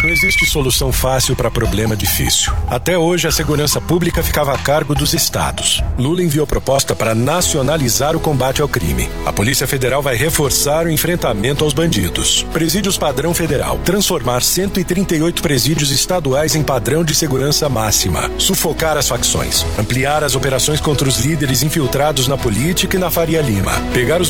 Não existe solução fácil para problema difícil. Até hoje, a segurança pública ficava a cargo dos estados. Lula enviou proposta para nacionalizar o combate ao crime. A Polícia Federal vai reforçar o enfrentamento aos bandidos. Presídios padrão federal. Transformar 138 presídios estaduais em padrão de segurança máxima. Sufocar as facções. Ampliar as operações contra os líderes infiltrados na política e na Faria Lima. Pegar os